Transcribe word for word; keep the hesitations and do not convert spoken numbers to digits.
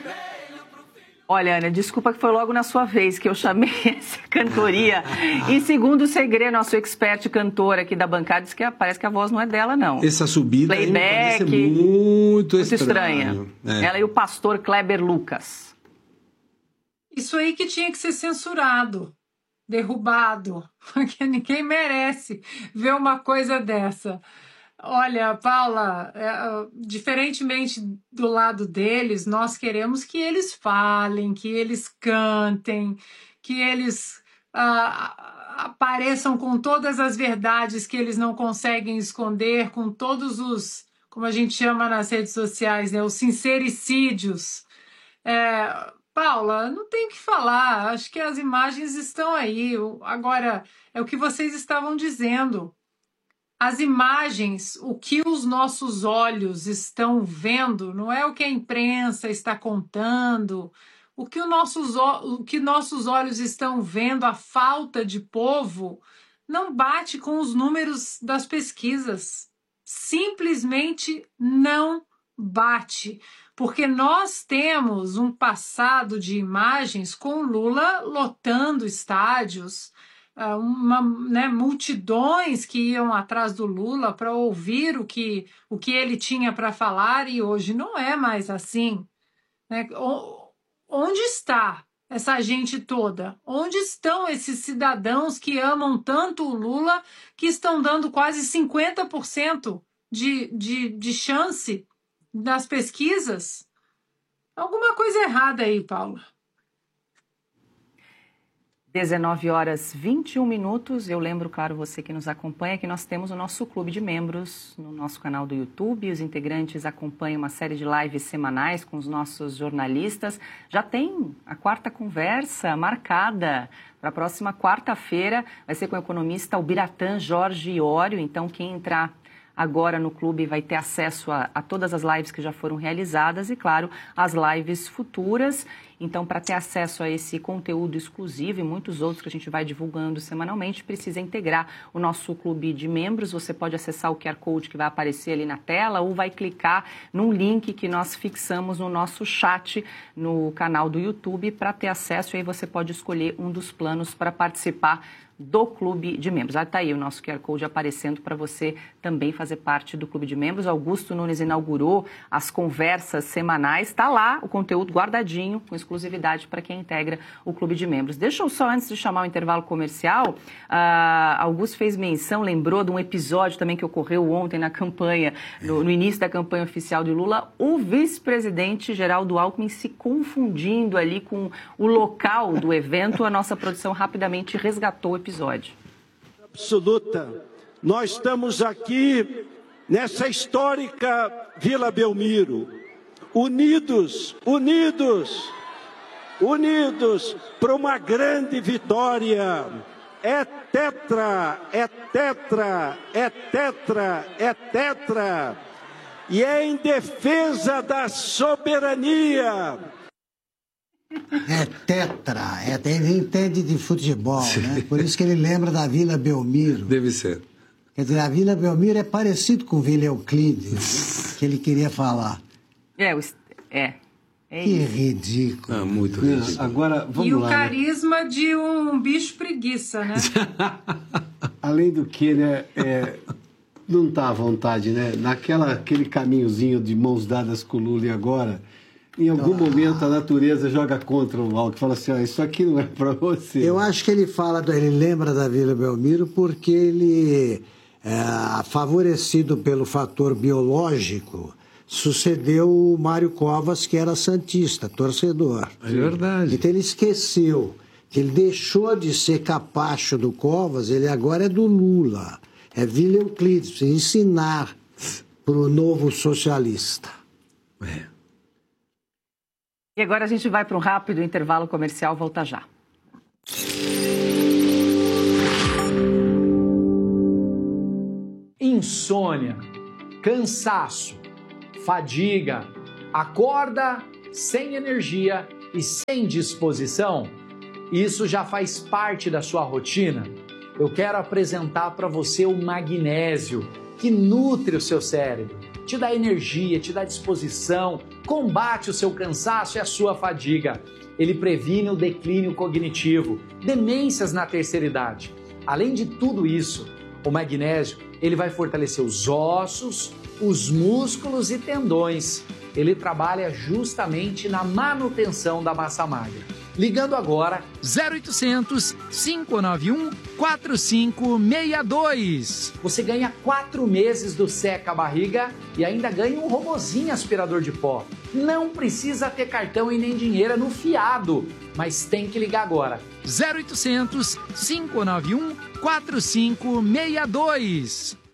Olha, Ana, desculpa que foi logo na sua vez que eu chamei essa cantoria. E segundo o Segre, nosso expert cantor aqui da bancada, diz que parece que a voz não é dela, não. Essa subida Playback, aí muito, muito estranha. É. Ela e o pastor Kleber Lucas. Isso aí que tinha que ser censurado, derrubado, porque ninguém merece ver uma coisa dessa. Olha, Paula, é, diferentemente do lado deles, nós queremos que eles falem, que eles cantem, que eles ah, apareçam com todas as verdades que eles não conseguem esconder, com todos os, como a gente chama nas redes sociais, né, os sincericídios. É, Paula, não tem o que falar, acho que as imagens estão aí. Agora, é o que vocês estavam dizendo. As imagens, o que os nossos olhos estão vendo, não é o que a imprensa está contando, o que, os nossos, o que nossos olhos estão vendo, a falta de povo, não bate com os números das pesquisas. Simplesmente não bate. Porque nós temos um passado de imagens com Lula lotando estádios, uma, né, multidões que iam atrás do Lula para ouvir o que, o que ele tinha para falar, e hoje não é mais assim. Né? Onde está essa gente toda? Onde estão esses cidadãos que amam tanto o Lula, que estão dando quase cinquenta por cento de, de, de chance nas pesquisas? Alguma coisa errada aí, Paula. dezenove horas e vinte e um minutos. Eu lembro, claro, você que nos acompanha, que nós temos o nosso clube de membros no nosso canal do YouTube. Os integrantes acompanham uma série de lives semanais com os nossos jornalistas. Já tem a quarta conversa marcada para a próxima quarta-feira. Vai ser com o economista Albiratã Jorge Iório. Então, quem entrar agora no clube vai ter acesso a, a todas as lives que já foram realizadas e, claro, as lives futuras. Então, para ter acesso a esse conteúdo exclusivo e muitos outros que a gente vai divulgando semanalmente, precisa integrar o nosso clube de membros. Você pode acessar o Q R Code que vai aparecer ali na tela ou vai clicar num link que nós fixamos no nosso chat no canal do YouTube para ter acesso. E aí você pode escolher um dos planos para participar do clube de membros. Ah, está aí o nosso Q R Code aparecendo para você também fazer parte do clube de membros. Augusto Nunes inaugurou as conversas semanais. Está lá o conteúdo guardadinho, com exclusividade para quem integra o clube de membros. Deixa eu só, antes de chamar o intervalo comercial, uh, Augusto fez menção, lembrou de um episódio também que ocorreu ontem na campanha, no, no início da campanha oficial de Lula, o vice-presidente Geraldo Alckmin se confundindo ali com o local do evento. A nossa produção rapidamente resgatou o episódio. Absoluta. Nós estamos aqui nessa histórica Vila Belmiro, unidos, unidos, unidos para uma grande vitória. É tetra, é tetra, é tetra, é tetra. E é em defesa da soberania. É tetra, é, ele entende de futebol, né? Por isso que ele lembra da Vila Belmiro. Deve ser. Quer dizer, a Vila Belmiro é parecido com Vila Euclides, que ele queria falar. É, é. é que ridículo. Ah, muito ridículo. Agora, vamos e lá, o carisma né? de um bicho preguiça, né? Além do que, né, é, não tá à vontade, né? Naquela, aquele caminhozinho de mãos dadas com o Lula e agora... Em algum ah. momento a natureza joga contra o Alckmin, fala assim, ó, isso aqui não é para você. Eu acho que ele fala, ele lembra da Vila Belmiro porque ele, é, favorecido pelo fator biológico, sucedeu o Mário Covas, que era santista, torcedor. É verdade. Então ele esqueceu que ele deixou de ser capacho do Covas, ele agora é do Lula. É Vila Euclides, precisa ensinar para o novo socialista. É. E agora a gente vai para um rápido intervalo comercial, volta já. Insônia, cansaço, fadiga, acorda sem energia e sem disposição? Isso já faz parte da sua rotina? Eu quero apresentar para você o magnésio, que nutre o seu cérebro. te dá energia, te dá disposição, combate o seu cansaço e a sua fadiga. Ele previne o declínio cognitivo, demências na terceira idade. Além de tudo isso, o magnésio ele vai fortalecer os ossos, os músculos e tendões. Ele trabalha justamente na manutenção da massa magra. Ligando agora zero oitocentos, cinco nove um, quatro cinco seis dois. Você ganha quatro meses do Seca Barriga e ainda ganha um robozinho aspirador de pó. Não precisa ter cartão e nem dinheiro no fiado, mas tem que ligar agora. zero oitocentos, cinco nove um, quatro cinco seis dois.